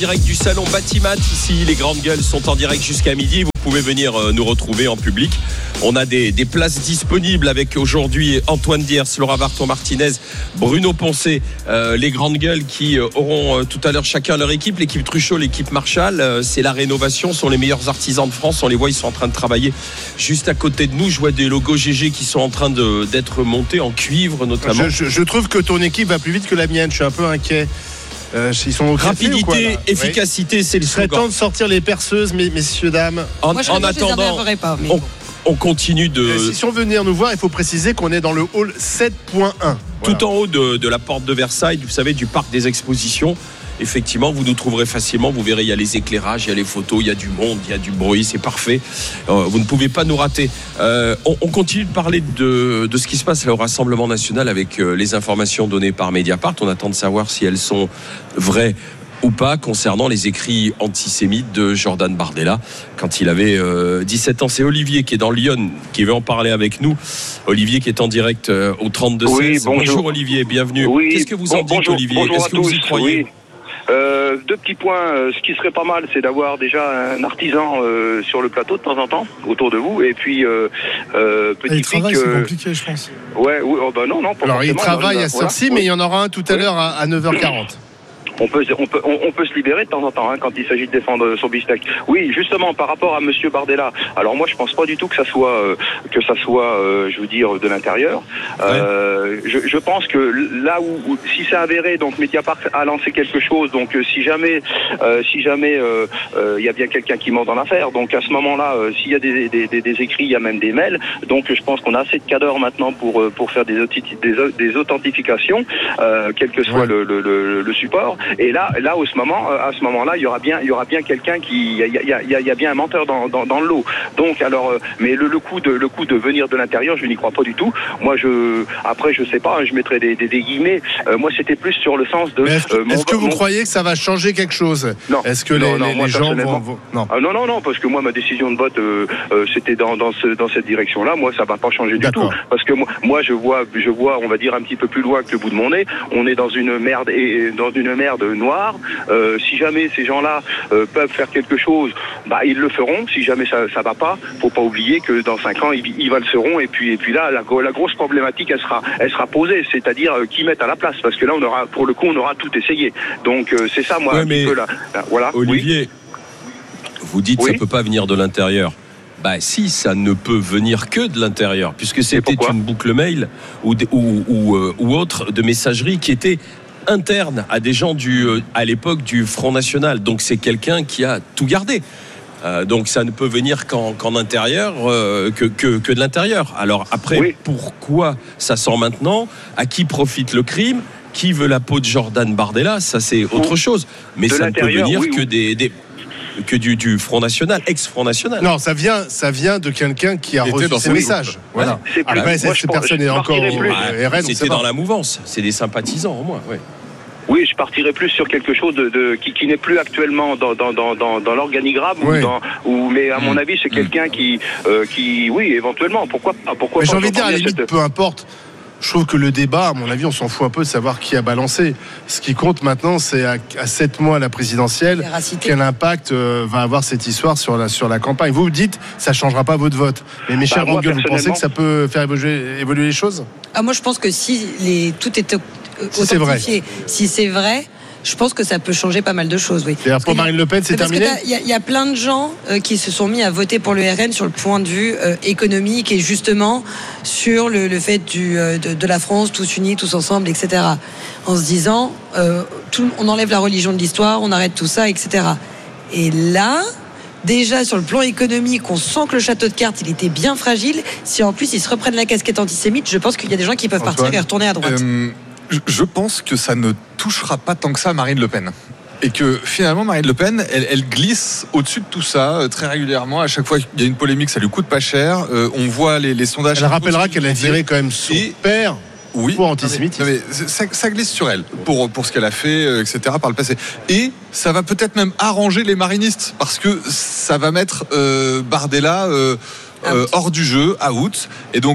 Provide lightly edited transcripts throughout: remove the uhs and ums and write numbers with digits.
Direct du salon Batimat, ici les grandes gueules sont en direct jusqu'à midi. Vous pouvez venir nous retrouver en public. On a des places disponibles avec aujourd'hui Antoine Diers, Laura Barton-Martinez, Bruno Poncet, les grandes gueules qui auront tout à l'heure chacun leur équipe. L'équipe Truchot, l'équipe Marshall, c'est la rénovation, sont les meilleurs artisans de France. On les voit, ils sont en train de travailler juste à côté de nous. Je vois des logos GG qui sont en train d'être montés en cuivre notamment. Je trouve que ton équipe va plus vite que la mienne, je suis un peu inquiet. Ils sont rapidité, quoi, efficacité, oui. C'est le slogan. Il serait temps de sortir les perceuses, messieurs, dames. En attendant, on continue de... Si on veut venir nous voir, il faut préciser qu'on est dans le hall 7.1. Tout en haut de la porte de Versailles, vous savez, du parc des expositions. Effectivement, vous nous trouverez facilement. Vous verrez, il y a les éclairages, il y a les photos, il y a du monde, il y a du bruit, c'est parfait. Vous ne pouvez pas nous rater. On continue de parler de ce qui se passe là, au Rassemblement National avec les informations données par Mediapart. On attend de savoir si elles sont vraies ou pas concernant les écrits antisémites de Jordan Bardella quand il avait 17 ans. C'est Olivier qui est dans Lyon qui veut en parler avec nous. Olivier qui est en direct au 32-16. Oui, bonjour Olivier, bienvenue. Oui, qu'est-ce que vous en dites Olivier? Est-ce que vous y croyez? Deux petits points. Ce qui serait pas mal, c'est d'avoir déjà un artisan sur le plateau de temps en temps autour de vous. Et puis petit il travaille, c'est compliqué, je pense. Ouais, oui, oh bah non, pas alors il travaille à Sorcy, mais il y en aura un tout à l'heure à 9h40. On peut se libérer de temps en temps quand il s'agit de défendre son bistec. Oui, justement par rapport à Monsieur Bardella. Alors moi je pense pas du tout que ça soit je veux dire de l'intérieur. Je pense que là où si c'est avéré, donc Mediapart a lancé quelque chose. Donc si jamais il y a bien quelqu'un qui ment dans l'affaire. Donc à ce moment-là, s'il y a des écrits, il y a même des mails. Donc je pense qu'on a assez de cadors maintenant pour faire des authentifications, quel que soit le support. Et là, à ce moment-là, il y aura bien quelqu'un il y a bien un menteur dans le lot. Donc, alors, mais le coup de venir de l'intérieur, je n'y crois pas du tout. Moi, après, je sais pas, je mettrai des guillemets. Moi, c'était plus sur le sens de. Est-ce que vous croyez que ça va changer quelque chose? Non. Est-ce que les gens vont non. Non, parce que moi, ma décision de vote, c'était dans cette direction-là. Moi, ça va pas changer du tout. Parce que moi, je vois, on va dire un petit peu plus loin que le bout de mon nez. On est dans une merde noire. Si jamais ces gens-là peuvent faire quelque chose, ils le feront. Si jamais ça va pas, faut pas oublier que dans 5 ans, ils le feront. Et puis là, la grosse problématique, elle sera posée, c'est-à-dire qui mettent à la place, parce que là, on aura tout essayé. Donc c'est ça, moi, un petit peu là. Voilà. Olivier, vous dites ça peut pas venir de l'intérieur. Si, ça ne peut venir que de l'intérieur, puisque c'était une boucle mail ou autre de messagerie qui était interne à des gens à l'époque du Front National. Donc c'est quelqu'un qui a tout gardé. Donc ça ne peut venir qu'en intérieur, que de l'intérieur. Alors après, pourquoi ça sort maintenant? À qui profite le crime? Qui veut la peau de Jordan Bardella? Ça c'est autre chose. Mais ça ne peut venir que du Front National, ex-Front National. Non, ça vient de quelqu'un qui a reçu ces messages. Voilà. Cette personne est encore au RN. C'était dans la mouvance. C'est des sympathisants au moins. Oui, je partirais plus sur quelque chose qui n'est plus actuellement dans l'organigramme mais à mon avis c'est quelqu'un qui oui, éventuellement, pourquoi mais j'ai envie de dire à la limite, peu importe. Je trouve que le débat, à mon avis, on s'en fout un peu de savoir qui a balancé. Ce qui compte maintenant, c'est à 7 mois à la présidentielle, quel impact va avoir cette histoire sur la campagne. Vous dites, ça ne changera pas votre vote. Mais mes chers Rangueux, vous pensez que ça peut faire évoluer les choses? Moi, je pense que si tout est authentifié, si c'est vrai, je pense que ça peut changer pas mal de choses, oui. C'est-à-dire pour Marine Le Pen, c'est terminé? Il y a plein de gens qui se sont mis à voter pour le RN sur le point de vue économique et justement sur le fait de la France, tous unis, tous ensemble, etc. En se disant, on enlève la religion de l'histoire, on arrête tout ça, etc. Et là, déjà sur le plan économique, on sent que le château de cartes, il était bien fragile. Si en plus ils se reprennent la casquette antisémite, je pense qu'il y a des gens qui peuvent partir et retourner à droite. Je pense que ça ne touchera pas tant que ça Marine Le Pen. Et que finalement Marine Le Pen, elle glisse au-dessus de tout ça très régulièrement. À chaque fois qu'il y a une polémique, ça lui coûte pas cher. On voit les sondages. Elle rappellera qu'elle a viré quand même son père. Pour antisémitisme. Mais ça glisse sur elle pour ce qu'elle a fait, etc. par le passé. Et ça va peut-être même arranger les marinistes parce que ça va mettre Bardella hors du jeu, out. Et donc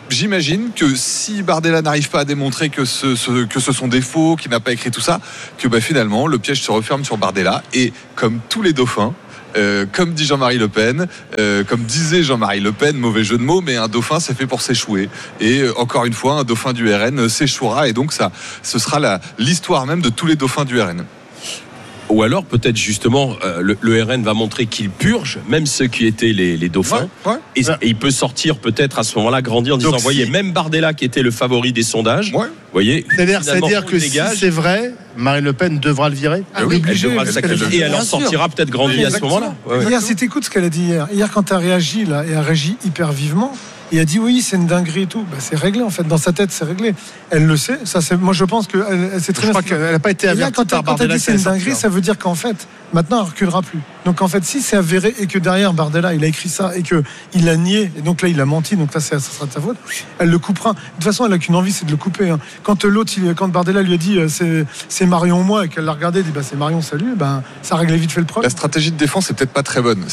j'imagine que si Bardella n'arrive pas à démontrer que ce sont des faux, qu'il n'a pas écrit tout ça, que finalement le piège se referme sur Bardella. Et comme tous les dauphins, comme dit Jean-Marie Le Pen, comme disait Jean-Marie Le Pen, mauvais jeu de mots, mais un dauphin c'est fait pour s'échouer. Et encore une fois, un dauphin du RN s'échouera, et donc ce sera l'histoire même de tous les dauphins du RN. Ou alors peut-être justement le RN va montrer qu'il purge même ceux qui étaient les dauphins, et il peut sortir peut-être à ce moment-là, grandir en disant donc, voyez, même Bardella qui était le favori des sondages, voyez, c'est-à-dire que si c'est vrai, Marine Le Pen devra le virer. Oui, elle devra le sacrifier, et elle en sortira peut-être grandie à ce moment-là. Hier, si t'écoutes ce qu'elle a dit hier quand elle a réagi là, et elle réagit hyper vivement. Et elle dit oui, c'est une dinguerie et tout. C'est réglé en fait, dans sa tête c'est réglé. Elle le sait. Moi je pense que elle sait très bien. Je crois qu'elle n'a pas été avertie par Bardella. Quand elle dit c'est une dinguerie, ça veut dire qu'en fait maintenant elle reculera plus. Donc en fait si c'est avéré et que derrière Bardella il a écrit ça et que il a nié et donc là il a menti, donc là ça sera de sa faute. Elle le coupera. De toute façon elle a qu'une envie, c'est de le couper. Quand Bardella lui a dit c'est Marion ou moi et qu'elle l'a regardé, elle dit c'est Marion, salut, ça réglait vite fait le problème. La stratégie de défense est peut-être pas très bonne.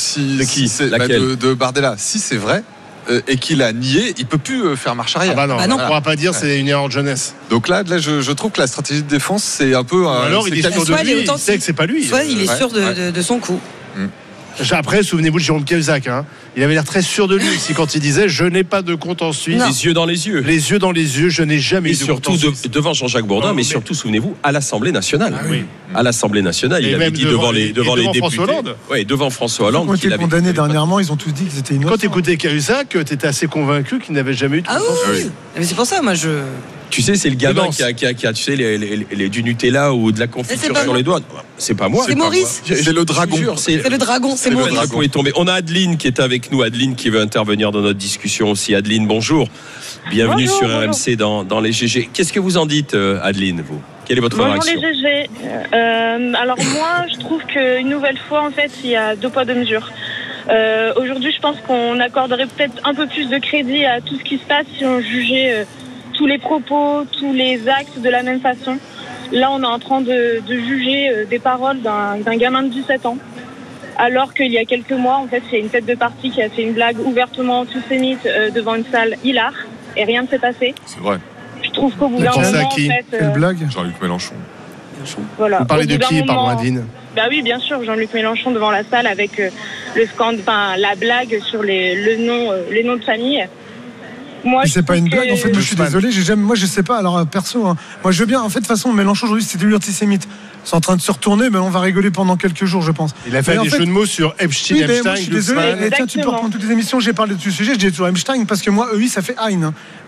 De Bardella. Si c'est vrai. Et qu'il a nié, il peut plus faire marche arrière. Non. On ne pourra pas dire c'est une erreur de jeunesse. Donc là je trouve que la stratégie de défense c'est un peu. Alors il est sûr de lui, il sait que c'est pas lui. Soit il est sûr de son coup. Après, souvenez-vous de Jérôme Cahuzac. Il avait l'air très sûr de lui aussi quand il disait je n'ai pas de compte en Suisse. Les yeux dans les yeux. Les yeux dans les yeux, je n'ai jamais eu de compte en Suisse. Et surtout devant Jean-Jacques Bourdin, mais surtout, souvenez-vous, à l'Assemblée nationale. À l'Assemblée nationale, il avait dit devant les députés. François Hollande. Oui, devant François Hollande. Quand il a été condamné dernièrement, ils ont tous dit qu'ils étaient innocents. Quand tu écoutais Cahuzac, tu étais assez convaincu qu'il n'avait jamais eu de compte en Suisse. Mais c'est pour ça, moi Tu sais, c'est le gamin qui a tu sais, du Nutella ou de la confiture sur les doigts. C'est pas moi. C'est Maurice. C'est le dragon. C'est le dragon, c'est Maurice. Le dragon est tombé. On a Adeline qui est avec nous. Adeline qui veut intervenir dans notre discussion aussi. Adeline, bonjour. Bienvenue sur RMC dans les GG. Qu'est-ce que vous en dites, Adeline, vous ? Quelle est votre réaction ? Bonjour les GG. Alors moi, je trouve qu'une nouvelle fois, en fait, il y a deux poids, deux mesures. Aujourd'hui, je pense qu'on accorderait peut-être un peu plus de crédit à tout ce qui se passe si on jugeait tous les propos, tous les actes de la même façon. Là, on est en train de juger des paroles d'un gamin de 17 ans. Alors qu'il y a quelques mois, en fait, c'est une tête de parti qui a fait une blague ouvertement antisémite devant une salle hilar, et rien ne s'est passé. C'est vrai. Je trouve qu'au bout d'un moment, en fait... Quelle blague ? Jean-Luc Mélenchon. Voilà. Vous parlez de qui, pardon, Adeline ? Oui, bien sûr, Jean-Luc Mélenchon devant la salle avec la blague sur les noms de famille. Moi, c'est pas une blague, en fait, moi je suis désolé, moi je sais pas, alors perso, moi je veux bien, en fait, de toute façon, Mélenchon aujourd'hui c'était lui antisémite. C'est en train de se retourner, mais on va rigoler pendant quelques jours, je pense. Il a fait des jeux de mots sur Epstein. Oui, moi je suis désolé, mais tiens, tu peux reprendre toutes les émissions, j'ai parlé de ce sujet, je dis sur Epstein, parce que moi, EI, ça fait Hein.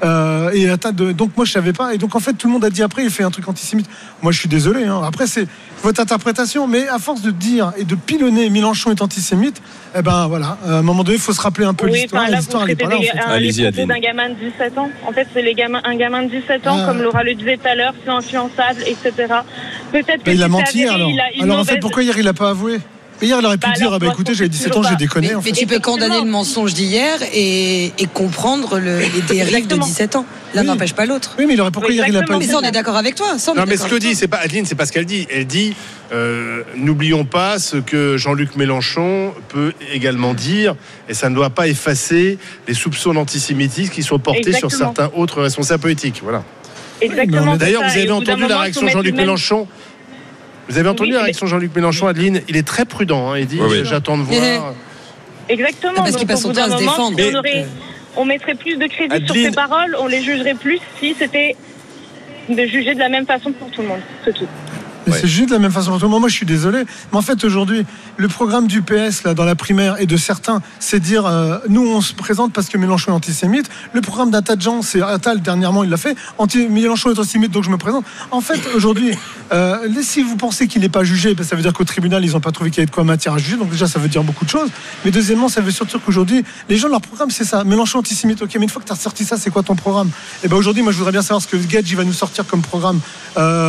Donc moi je savais pas, et donc en fait tout le monde a dit après, il fait un truc antisémite. Moi je suis désolé, après c'est votre interprétation, mais à force de dire et de pilonner Mélenchon est antisémite, voilà, à un moment donné, il faut se rappeler un peu l'histoire, et l'histoire elle est pas là, en fait. Allez-y, Adeline. D'un gamin de 17 ans. En fait, c'est un gamin de 17 ans, comme Laura le disait tout à l'heure, c'est influençable, etc. Peut-être que il a menti alors. Alors en fait, pourquoi hier il a pas avoué ? Hier, il aurait pu dire écoutez, j'avais 17 ans, j'ai déconné. Mais tu peux condamner le mensonge d'hier et comprendre les dérives de 17 ans. L'un n'empêche pas l'autre. Oui, mais pourquoi hier il a pas dit ? Mais ça, on est d'accord avec toi. Non, mais ce que dit, c'est pas Adeline, c'est pas ce qu'elle dit. Elle dit n'oublions pas ce que Jean-Luc Mélenchon peut également dire, et ça ne doit pas effacer les soupçons d'antisémitisme qui sont portés sur certains autres responsables politiques. Voilà. Exactement. D'ailleurs, vous avez entendu la réaction de Jean-Luc Mélenchon. Vous avez entendu la réaction de Jean-Luc Mélenchon, Adeline ? Il est très prudent. Il dit j'attends de voir. Exactement. Parce qu'il passe son temps à se défendre. On mettrait plus de crédit sur ses paroles, on les jugerait plus si c'était de juger de la même façon pour tout le monde. C'est tout. Mais c'est juste de la même façon pour tout le monde. Moi, je suis désolé. Mais en fait, aujourd'hui, le programme du PS, là, dans la primaire, et de certains, c'est dire nous, on se présente parce que Mélenchon est antisémite. Le programme d'un tas de gens, c'est Attal, dernièrement, il l'a fait. Mélenchon est antisémite, donc je me présente. En fait, aujourd'hui, si vous pensez qu'il n'est pas jugé, ça veut dire qu'au tribunal, ils n'ont pas trouvé qu'il y avait de quoi matière à juger. Donc, déjà, ça veut dire beaucoup de choses. Mais deuxièmement, ça veut surtout qu'aujourd'hui, les gens, leur programme, c'est ça. Mélenchon antisémite. Ok, mais une fois que tu as sorti ça, c'est quoi ton programme ? Et aujourd'hui, moi, je voudrais bien savoir ce que Gadji va nous sortir comme programme.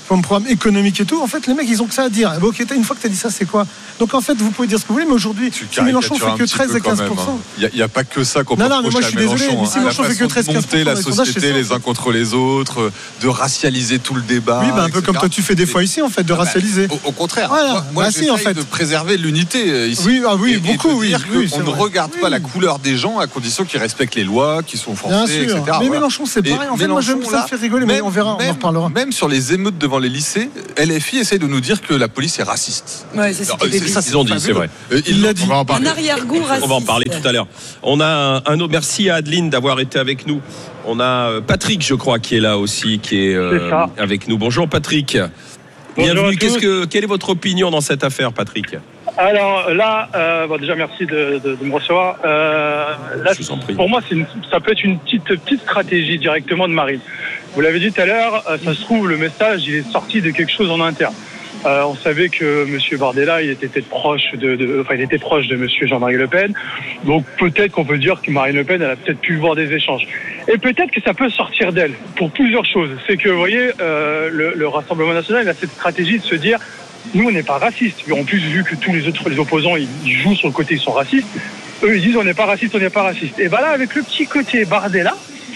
comme programme économique et tout. En fait, les mecs, ils ont que ça à dire. Ok, une fois que tu as dit ça, c'est quoi? Donc en fait, vous pouvez dire ce que vous voulez, mais aujourd'hui, si Mélenchon fait que 13 et 15%. Il n'y a pas que ça qu'on peut reprocher. Non, mais moi je suis désolé, mais si Mélenchon fait que 13 et 15%, monter la société les uns contre les autres, de racialiser tout le débat. Oui, un peu comme toi tu fais des fois ici, en fait, de racialiser. Au contraire. Moi, j'essaie de préserver l'unité ici. Oui, beaucoup, oui. On ne regarde pas la couleur des gens à condition qu'ils respectent les lois, qu'ils sont français, etc. Mais Mélenchon, c'est pareil. En fait, moi, ça me fait rigoler, mais on verra, on en reparlera. Même sur les émeutes devant les lycées, LFI essaye de nous dire que la police est raciste. Ouais, c'est ça qu'ils ont dit, c'est vrai. Il l'a dit. Un arrière-goût raciste. On va en parler tout à l'heure. On a un autre. Merci à Adeline d'avoir été avec nous. On a Patrick, je crois, qui est là aussi, qui est avec nous. Bonjour Patrick. Bienvenue. Quelle est votre opinion dans cette affaire, Patrick? Alors là, déjà merci de me recevoir. Là, pour moi, ça peut être une petite stratégie directement de Marine. Vous l'avez dit tout à l'heure, ça se trouve le message il est sorti de quelque chose en interne. On savait que M. Bardella il était proche de M. Jean-Marie Le Pen. Donc peut-être qu'on peut dire que Marine Le Pen elle a peut-être pu voir des échanges. Et peut-être que ça peut sortir d'elle pour plusieurs choses. C'est que vous voyez, le Rassemblement national il a cette stratégie de se dire nous on n'est pas racistes. En plus vu que tous les opposants ils jouent sur le côté ils sont racistes, eux ils disent on n'est pas raciste. Et là avec le petit côté Bardella.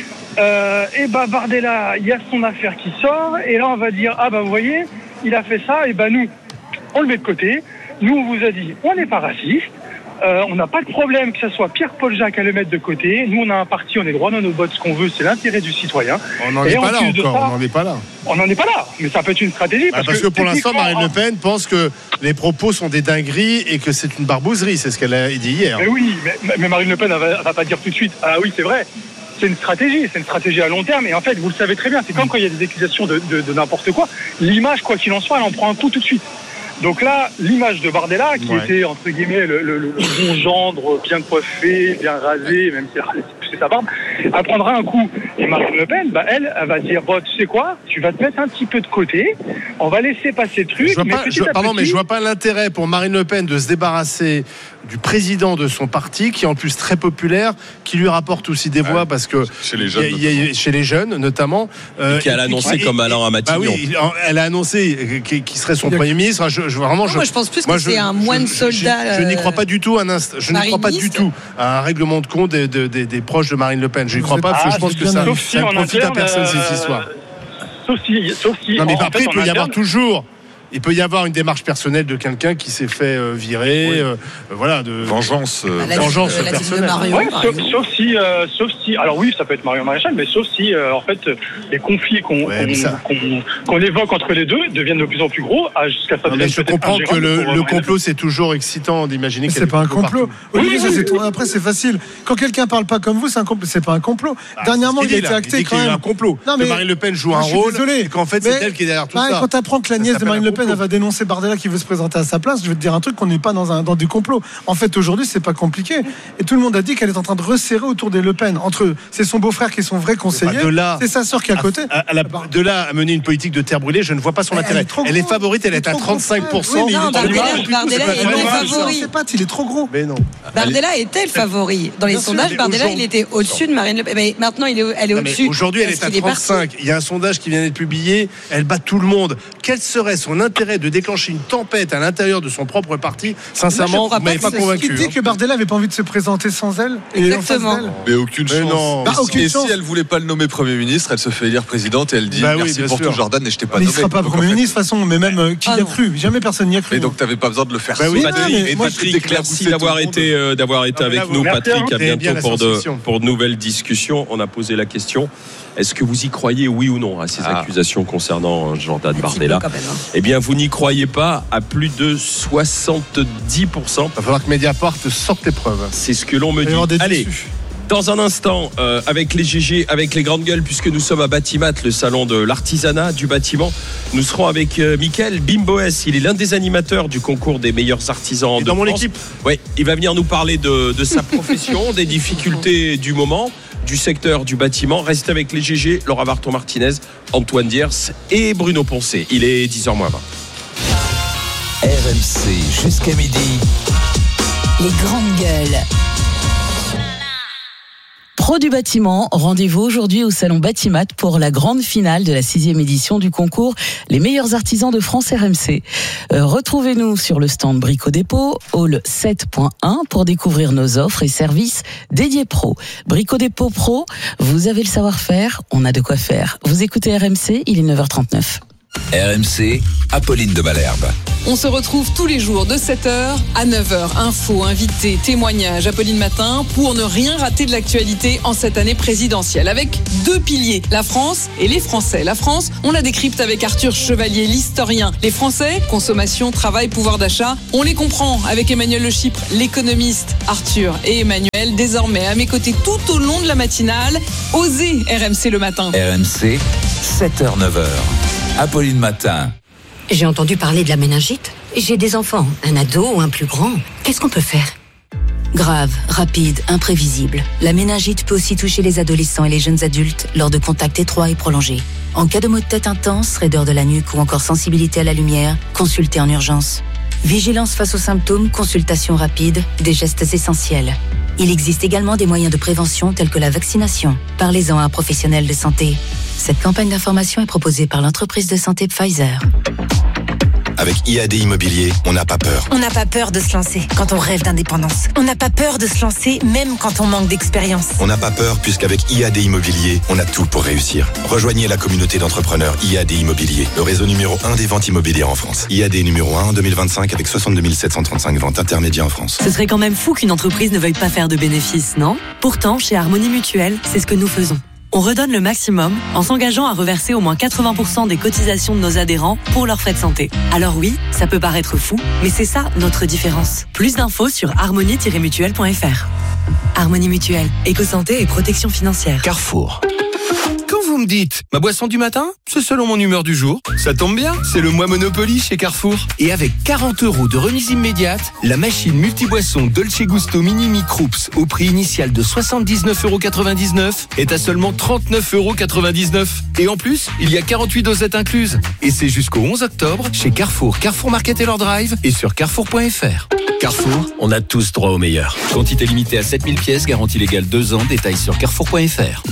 Bardella, il y a son affaire qui sort, et là on va dire vous voyez, il a fait ça, et nous, on le met de côté. Nous on vous a dit, on n'est pas raciste, on n'a pas de problème que ce soit Pierre-Paul Jacques à le mettre de côté. Nous on a un parti, on est droit dans nos bottes, ce qu'on veut, c'est l'intérêt du citoyen. On n'en est pas là encore, on n'en est pas là. On n'en est pas là, mais ça peut être une stratégie. Parce que pour l'instant, Marine Le Pen pense que les propos sont des dingueries et que c'est une barbouzerie, c'est ce qu'elle a dit hier. Mais oui, mais Marine Le Pen elle va pas dire tout de suite, ah oui c'est vrai. C'est une stratégie à long terme. Et en fait, vous le savez très bien, c'est comme quand il y a des accusations de n'importe quoi. L'image, quoi qu'il en soit, elle en prend un coup tout de suite. Donc là, l'image de Bardella, qui était, entre guillemets, le bon gendre, bien coiffé, bien rasé, même si c'est sa barbe, elle prendra un coup. Et Marine Le Pen, elle va dire, tu sais quoi, tu vas te mettre un petit peu de côté, on va laisser passer le truc. Je vois pas l'intérêt pour Marine Le Pen de se débarrasser du président de son parti, qui est en plus très populaire, qui lui rapporte aussi des voix, parce que chez les jeunes notamment, qui a annoncé comme Alain à Matignon. Elle a annoncé qui serait son premier ministre. Moi je pense plus que c'est un moine soldat. Je n'y crois pas du tout je n'y crois pas du tout à un règlement de compte des proches de Marine Le Pen. Je n'y crois pas, parce que je pense que ça ne profite à personne cette histoire. Sauf si. Non, mais après, il peut y avoir une démarche personnelle de quelqu'un qui s'est fait virer, de vengeance personnelle. Sauf si, alors oui, ça peut être Marion Maréchal, mais sauf si, en fait, les conflits qu'on évoque entre les deux deviennent de plus en plus gros, jusqu'à ça. Mais je comprends que le complot, c'est toujours excitant d'imaginer que c'est pas un complot. Après, c'est facile. Quand quelqu'un parle pas comme vous, c'est un complot. C'est pas un complot. Dernièrement, il a été acté quand même. Il y a un complot. Que Marine Le Pen joue un rôle, et qu'en fait, c'est elle qui est derrière tout ça. Quand tu apprends que la nièce de Marine Le Pen va dénoncer Bardella qui veut se présenter à sa place, je vais te dire un truc, qu'on n'est pas dans du complot. En fait, aujourd'hui, c'est pas compliqué. Et tout le monde a dit qu'elle est en train de resserrer autour des Le Pen. C'est son beau-frère qui est son vrai conseiller, c'est sa sœur qui est à côté. De là à mener une politique de terre brûlée, je ne vois pas son intérêt. Elle est favorite, elle est à 35%. Bardella est favori. Il est trop gros. Mais non. Bardella était le favori. Dans les sondages, Bardella, il était au-dessus de Marine Le Pen. Mais maintenant, elle est au-dessus. Aujourd'hui, elle est à 35. Il y a un sondage qui vient d'être publié. Elle bat tout le monde. Quel serait son intérêt de déclencher une tempête à l'intérieur de son propre parti? Sincèrement, vous m'avez pas convaincu. Il dit que Bardella n'avait pas envie de se présenter sans elle. Exactement. Mais aucune chance. Et si elle voulait pas le nommer Premier ministre, elle se fait élire présidente et elle dit merci pour tout, Jordan, et je t'ai pas nommé. Il sera pas Premier ministre de toute façon, mais même qui y a cru? Jamais personne n'y a cru. Et donc t'avais pas besoin de le faire. Patrick, merci d'avoir été avec nous. Patrick, à bientôt pour de nouvelles discussions. On a posé la question. Est-ce que vous y croyez, oui ou non, à ces accusations concernant Jordan Bardella? Eh bien, vous n'y croyez pas à plus de 70%. Il va falloir que Mediapart sorte les preuves. C'est ce que l'on me dit. Allez, dans un instant, avec les GG, avec les grandes gueules, puisque nous sommes à Batimat, le salon de l'artisanat du bâtiment, nous serons avec Mickaël Bimboès. Il est l'un des animateurs du concours des meilleurs artisans de France. Mon équipe. Oui, il va venir nous parler de sa profession, des difficultés du moment, du secteur du bâtiment. Restez avec les GG, Laura Varton-Martinez, Antoine Diers et Bruno Poncet. Il est 10h moins 20. RMC jusqu'à midi. Les grandes gueules. Pro du bâtiment, rendez-vous aujourd'hui au salon Batimat pour la grande finale de la 6e édition du concours Les meilleurs artisans de France RMC. Retrouvez-nous sur le stand Brico Dépôt, hall 7.1 pour découvrir nos offres et services dédiés pro. Brico Dépôt Pro, vous avez le savoir-faire, on a de quoi faire. Vous écoutez RMC, il est 9h39. RMC, Apolline de Malherbe. On se retrouve tous les jours de 7h à 9h. Infos, invités, témoignages, Apolline Matin pour ne rien rater de l'actualité en cette année présidentielle. Avec 2 piliers, la France et les Français. La France, on la décrypte avec Arthur Chevalier, l'historien. Les Français, consommation, travail, pouvoir d'achat, on les comprend avec Emmanuel Le Chypre, l'économiste. Arthur et Emmanuel, désormais à mes côtés tout au long de la matinale. Osez RMC le matin. RMC, 7h-9h. Apolline Matin. J'ai entendu parler de la méningite. J'ai des enfants, un ado ou un plus grand. Qu'est-ce qu'on peut faire ? Grave, rapide, imprévisible. La méningite peut aussi toucher les adolescents et les jeunes adultes lors de contacts étroits et prolongés. En cas de maux de tête intense, raideur de la nuque ou encore sensibilité à la lumière, consultez en urgence. Vigilance face aux symptômes, consultation rapide, des gestes essentiels. Il existe également des moyens de prévention tels que la vaccination. Parlez-en à un professionnel de santé. Cette campagne d'information est proposée par l'entreprise de santé Pfizer. Avec IAD Immobilier, on n'a pas peur. On n'a pas peur de se lancer quand on rêve d'indépendance. On n'a pas peur de se lancer même quand on manque d'expérience. On n'a pas peur puisqu'avec IAD Immobilier, on a tout pour réussir. Rejoignez la communauté d'entrepreneurs IAD Immobilier, le réseau numéro 1 des ventes immobilières en France. IAD numéro 1 en 2025 avec 62 735 ventes intermédiaires en France. Ce serait quand même fou qu'une entreprise ne veuille pas faire de bénéfices, non ? Pourtant, chez Harmonie Mutuelle, c'est ce que nous faisons. On redonne le maximum en s'engageant à reverser au moins 80% des cotisations de nos adhérents pour leurs frais de santé. Alors oui, ça peut paraître fou, mais c'est ça notre différence. Plus d'infos sur harmonie-mutuelle.fr. Harmonie Mutuelle, éco-santé et protection financière. Carrefour. Quand vous me dites ma boisson du matin, c'est selon mon humeur du jour. Ça tombe bien, c'est le mois Monopoly chez Carrefour. Et avec 40 € de remise immédiate, la machine multiboisson Dolce Gusto Mini Microups au prix initial de 79,99 € est à seulement 39,99 €. Et en plus, il y a 48 dosettes incluses. Et c'est jusqu'au 11 octobre chez Carrefour, Carrefour Market et leur drive et sur carrefour.fr. Carrefour, on a tous droit au meilleur. Quantité limitée à 7000 pièces, garantie légale 2 ans, détails sur carrefour.fr.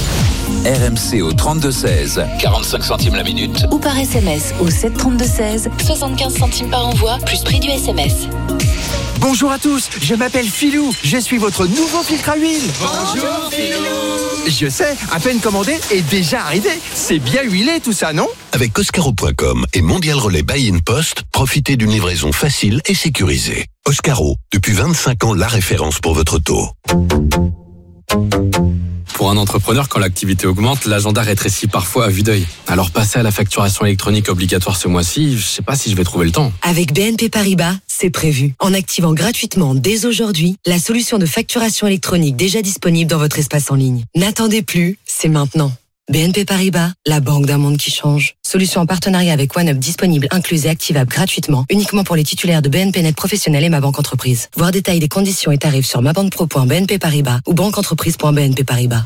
RMC au 32-16, 45 centimes la minute. Ou par SMS au 732-16, 75 centimes par envoi, plus prix du SMS. Bonjour à tous, je m'appelle Philou, je suis votre nouveau filtre à huile. Bonjour Philou. Je sais, à peine commandé et déjà arrivé. C'est bien huilé tout ça, non ? Avec Oscaro.com et Mondial Relais Buy in Post, profitez d'une livraison facile et sécurisée. Oscaro, depuis 25 ans, la référence pour votre auto. Pour un entrepreneur, quand l'activité augmente, l'agenda rétrécit parfois à vue d'œil. Alors passer à la facturation électronique obligatoire ce mois-ci, je sais pas si je vais trouver le temps. Avec BNP Paribas, c'est prévu. En activant gratuitement dès aujourd'hui la solution de facturation électronique déjà disponible dans votre espace en ligne. N'attendez plus, c'est maintenant. BNP Paribas, la banque d'un monde qui change. Solution en partenariat avec OneUp disponible, incluse et activable gratuitement, uniquement pour les titulaires de BNP Net Professionnel et Ma Banque Entreprise. Voir détails des conditions et tarifs sur mabanquepro.bnp Paribas ou banqueentreprise.bnp Paribas.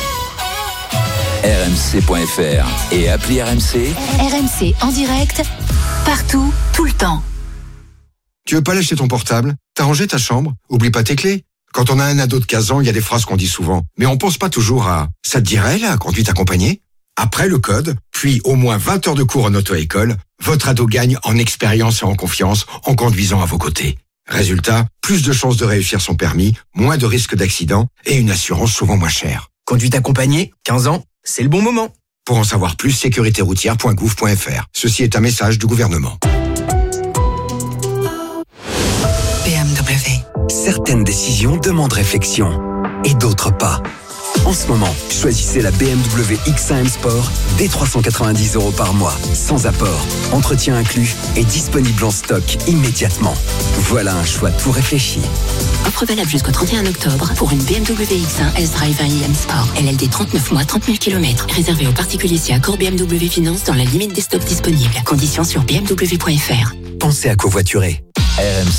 RMC.fr et appli RMC. RMC en direct, partout, tout le temps. Tu veux pas lâcher ton portable ? T'as rangé ta chambre ? Oublie pas tes clés. Quand on a un ado de 15 ans, il y a des phrases qu'on dit souvent. Mais on pense pas toujours à « ça te dirait la conduite accompagnée ?» Après le code, puis au moins 20 heures de cours en auto-école, votre ado gagne en expérience et en confiance en conduisant à vos côtés. Résultat, plus de chances de réussir son permis, moins de risques d'accident et une assurance souvent moins chère. Conduite accompagnée, 15 ans, c'est le bon moment. Pour en savoir plus, sécuritéroutière.gouv.fr. Ceci est un message du gouvernement. BMW. Certaines décisions demandent réflexion et d'autres pas. En ce moment, choisissez la BMW X1 M Sport dès 390 € par mois, sans apport, entretien inclus et disponible en stock immédiatement. Voilà un choix tout réfléchi. Offre valable jusqu'au 31 octobre pour une BMW X1 S-Drive M Sport. LLD 39 mois, 30 000 km. Réservé aux particuliers si accord BMW Finance dans la limite des stocks disponibles. Conditions sur bmw.fr. Pensez à covoiturer. RMC.